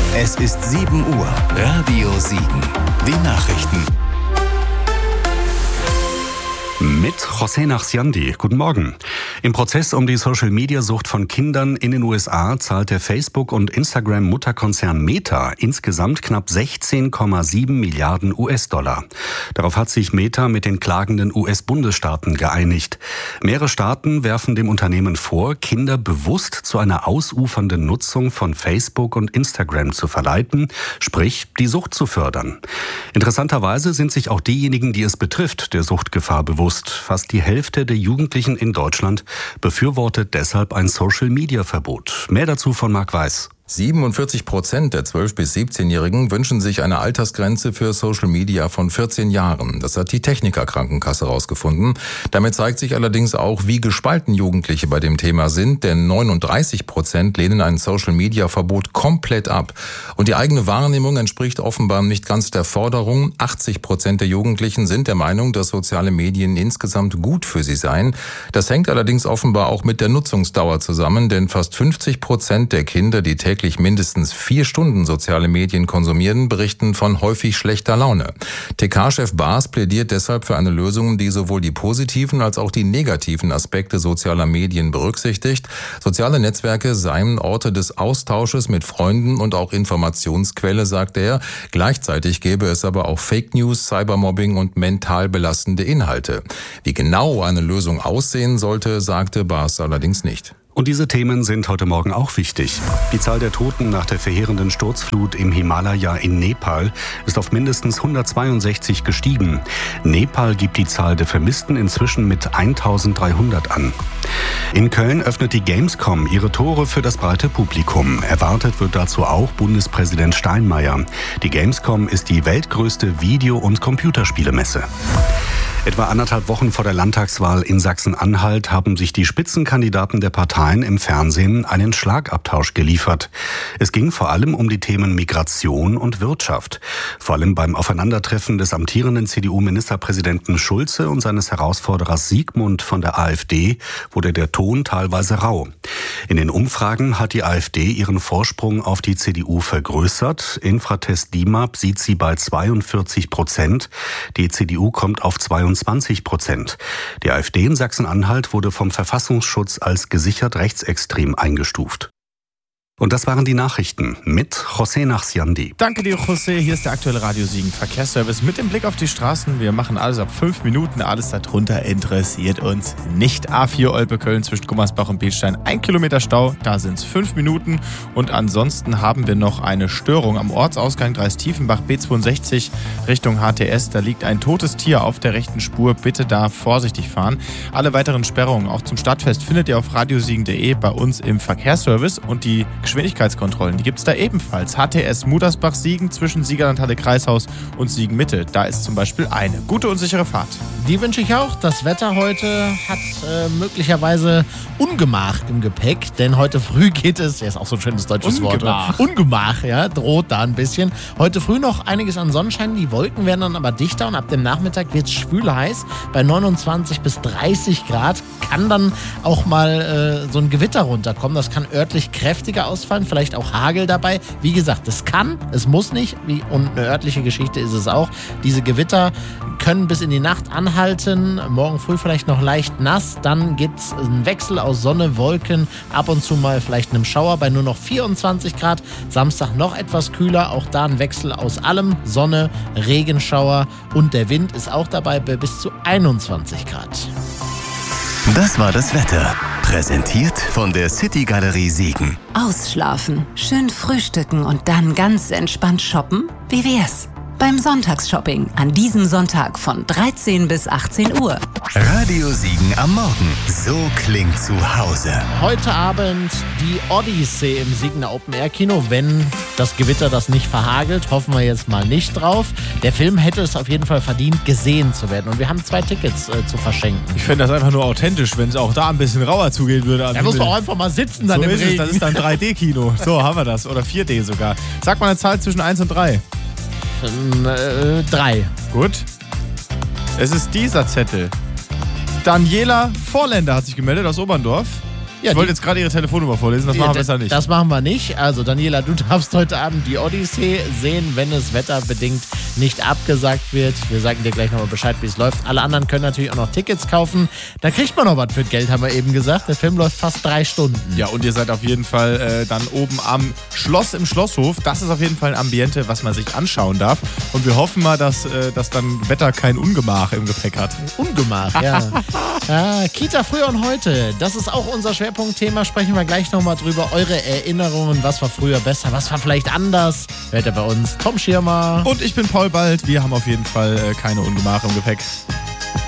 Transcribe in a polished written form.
Es ist 7 Uhr. Radio Siegen. Die Nachrichten. Mit José Nachsiandi. Guten Morgen. Im Prozess um die Social-Media-Sucht von Kindern in den USA zahlt der Facebook- und Instagram-Mutterkonzern Meta insgesamt knapp 16,7 Milliarden US-Dollar. Darauf hat sich Meta mit den klagenden US-Bundesstaaten geeinigt. Mehrere Staaten werfen dem Unternehmen vor, Kinder bewusst zu einer ausufernden Nutzung von Facebook und Instagram zu verleiten, sprich die Sucht zu fördern. Interessanterweise sind sich auch diejenigen, die es betrifft, der Suchtgefahr bewusst. Fast die Hälfte der Jugendlichen in Deutschland befürwortet deshalb ein Social-Media-Verbot. Mehr dazu von Marc Weiß. 47% der 12- bis 17-Jährigen wünschen sich eine Altersgrenze für Social Media von 14 Jahren. Das hat die Techniker-Krankenkasse herausgefunden. Damit zeigt sich allerdings auch, wie gespalten Jugendliche bei dem Thema sind, denn 39% lehnen ein Social-Media-Verbot komplett ab. Und die eigene Wahrnehmung entspricht offenbar nicht ganz der Forderung. 80% der Jugendlichen sind der Meinung, dass soziale Medien insgesamt gut für sie seien. Das hängt allerdings offenbar auch mit der Nutzungsdauer zusammen, denn fast 50% der Kinder, die täglich mindestens 4 Stunden soziale Medien konsumieren, berichten von häufig schlechter Laune. TK-Chef Baas plädiert deshalb für eine Lösung, die sowohl die positiven als auch die negativen Aspekte sozialer Medien berücksichtigt. Soziale Netzwerke seien Orte des Austausches mit Freunden und auch Informationsquelle, sagt er. Gleichzeitig gäbe es aber auch Fake News, Cybermobbing und mental belastende Inhalte. Wie genau eine Lösung aussehen sollte, sagte Baas allerdings nicht. Und diese Themen sind heute Morgen auch wichtig. Die Zahl der Toten nach der verheerenden Sturzflut im Himalaya in Nepal ist auf mindestens 162 gestiegen. Nepal gibt die Zahl der Vermissten inzwischen mit 1300 an. In Köln öffnet die Gamescom ihre Tore für das breite Publikum. Erwartet wird dazu auch Bundespräsident Steinmeier. Die Gamescom ist die weltgrößte Video- und Computerspielemesse. Etwa 1,5 Wochen vor der Landtagswahl in Sachsen-Anhalt haben sich die Spitzenkandidaten der Parteien im Fernsehen einen Schlagabtausch geliefert. Es ging vor allem um die Themen Migration und Wirtschaft. Vor allem beim Aufeinandertreffen des amtierenden CDU-Ministerpräsidenten Schulze und seines Herausforderers Siegmund von der AfD wurde der Ton teilweise rau. In den Umfragen hat die AfD ihren Vorsprung auf die CDU vergrößert. Infratest DIMAP sieht sie bei 42%. Die CDU kommt auf 22%. Die AfD in Sachsen-Anhalt wurde vom Verfassungsschutz als gesichert rechtsextrem eingestuft. Und das waren die Nachrichten mit José Nachsiandi. Danke dir, José. Hier ist der aktuelle Radio Siegen Verkehrsservice mit dem Blick auf die Straßen. Wir machen alles ab 5 Minuten. Alles darunter interessiert uns nicht. A4 Olpe-Köln zwischen Gummersbach und Bilstein. 1 Kilometer Stau, da sind es 5 Minuten. Und ansonsten haben wir noch eine Störung am Ortsausgang Dreis-Tiefenbach B62 Richtung HTS. Da liegt ein totes Tier auf der rechten Spur. Bitte da vorsichtig fahren. Alle weiteren Sperrungen auch zum Stadtfest findet ihr auf radiosiegen.de bei uns im Verkehrsservice. Und die Geschwindigkeitskontrollen, die gibt es da ebenfalls. HTS Mudersbach-Siegen zwischen Siegerlandhalle-Kreishaus und Siegen-Mitte. Da ist zum Beispiel eine gute und sichere Fahrt. Die wünsche ich auch. Das Wetter heute hat möglicherweise Ungemach im Gepäck, denn heute früh geht es, ja, ist auch so ein schönes deutsches Wort. Ungemach, ja, droht da ein bisschen. Heute früh noch einiges an Sonnenschein, die Wolken werden dann aber dichter und ab dem Nachmittag wird es schwül heiß. Bei 29 bis 30 Grad kann dann auch mal so ein Gewitter runterkommen. Das kann örtlich kräftiger ausfallen, vielleicht auch Hagel dabei. Wie gesagt, es kann, es muss nicht. Und eine örtliche Geschichte ist es auch. Diese Gewitter können bis in die Nacht anhalten. Morgen früh vielleicht noch leicht nass. Dann gibt es einen Wechsel aus Sonne, Wolken, ab und zu mal vielleicht einem Schauer bei nur noch 24 Grad. Samstag noch etwas kühler. Auch da ein Wechsel aus allem. Sonne, Regenschauer und der Wind ist auch dabei bei bis zu 21 Grad. Das war das Wetter. Präsentiert von der City Galerie Siegen. Ausschlafen, schön frühstücken und dann ganz entspannt shoppen? Wie wär's? Beim Sonntagsshopping an diesem Sonntag von 13 bis 18 Uhr. Radio Siegen am Morgen. So klingt zu Hause. Heute Abend die Odyssee im Siegener Open-Air-Kino. Wenn das Gewitter das nicht verhagelt, hoffen wir jetzt mal nicht drauf. Der Film hätte es auf jeden Fall verdient, gesehen zu werden. Und wir haben 2 Tickets zu verschenken. Ich fände das einfach nur authentisch, wenn es auch da ein bisschen rauer zugehen würde. Da muss man auch einfach mal sitzen dann so im ist Regen. Es, das ist dann 3D-Kino. So haben wir das. Oder 4D sogar. Sag mal eine Zahl zwischen 1 und 3. 3. Gut. Es ist dieser Zettel. Daniela Vorländer hat sich gemeldet aus Oberndorf. Ich wollte jetzt gerade Ihre Telefonnummer vorlesen, das machen wir besser nicht. Das machen wir nicht. Also Daniela, du darfst heute Abend die Odyssee sehen, wenn es wetterbedingt nicht abgesagt wird. Wir sagen dir gleich nochmal Bescheid, wie es läuft. Alle anderen können natürlich auch noch Tickets kaufen. Da kriegt man noch was für Geld, haben wir eben gesagt. Der Film läuft fast 3 Stunden. Ja, und ihr seid auf jeden Fall dann oben am Schloss im Schlosshof. Das ist auf jeden Fall ein Ambiente, was man sich anschauen darf. Und wir hoffen mal, dass dann Wetter kein Ungemach im Gepäck hat. Ungemach, ja. Kita früher und heute, das ist auch unser Schwerpunktthema. Sprechen wir gleich nochmal drüber. Eure Erinnerungen, was war früher besser, was war vielleicht anders. Hört ihr bei uns Tom Schirmer. Und ich bin Paul Bald. Wir haben auf jeden Fall keine Ungemach im Gepäck.